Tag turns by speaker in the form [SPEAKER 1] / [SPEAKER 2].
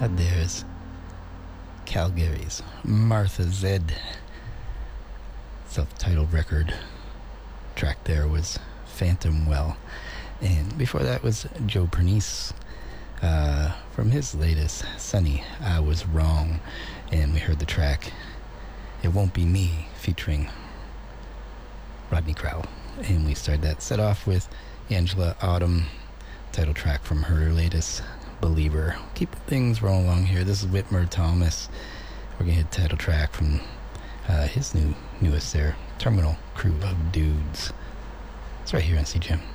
[SPEAKER 1] There's Calgary's Martha Zed. Self-titled record. Track there was Phantom Well. And before that was Joe Pernice from his latest, Sunny, I Was Wrong. And we heard the track It Won't Be Me featuring Rodney Crowell. And we started that set off with Angela Autumn, title track from her latest, Believer. Keep things rolling along here. This is Whitmer Thomas. We're going to hit title track from his newest there, Terminal Crew of Dudes. It's right here on CGM.